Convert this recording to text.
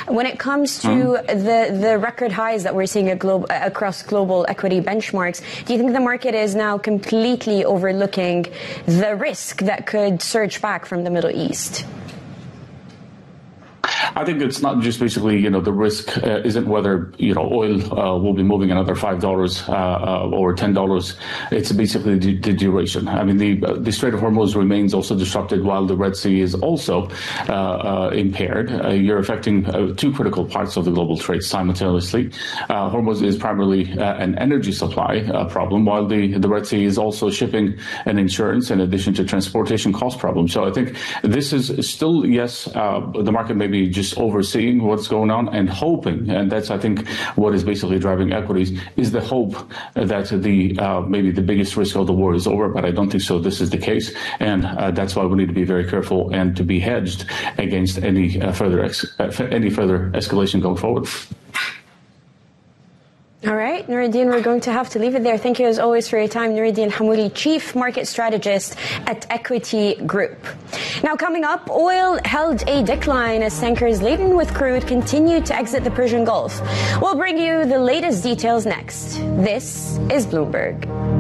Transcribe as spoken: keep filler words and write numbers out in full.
When it comes to mm-hmm. the, the record highs that we're seeing glo- across global equity benchmarks, do you think the market is now completely overlooking the risk that could surge back from the Middle East? I think it's not just basically, you know, the risk uh, isn't whether, you know, oil uh, will be moving another five dollars uh, uh, or ten dollars. It's basically the, the duration. I mean, the uh, the Strait of Hormuz remains also disrupted while the Red Sea is also uh, uh, impaired. Uh, you're affecting uh, two critical parts of the global trade simultaneously. Uh, Hormuz is primarily uh, an energy supply uh, problem, while the, the Red Sea is also shipping and insurance in addition to transportation cost problems. So I think this is still, yes, uh, the market may be just overseeing what's going on and hoping, and that's, I think, what is basically driving equities, is the hope that the uh, maybe the biggest risk of the war is over, but I don't think so this is the case, and uh, that's why we need to be very careful and to be hedged against any uh, further ex- uh, any further escalation going forward. All right, Nuruddin, we're going to have to leave it there. Thank you as always for your time. Nuruddin Hammouli, Chief Market Strategist at Equity Group. Now coming up, oil held a decline as tankers laden with crude continued to exit the Persian Gulf. We'll bring you the latest details next. This is Bloomberg.